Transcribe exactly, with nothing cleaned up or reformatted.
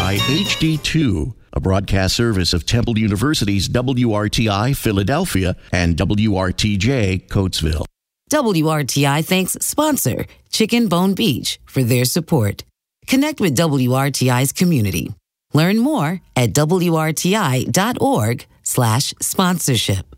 I H D two, a broadcast service of Temple University's W R T I Philadelphia and W R T J Coatesville. W R T I thanks sponsor Chicken Bone Beach for their support. Connect with W R T I's community. Learn more at W R T I dot org slash sponsorship.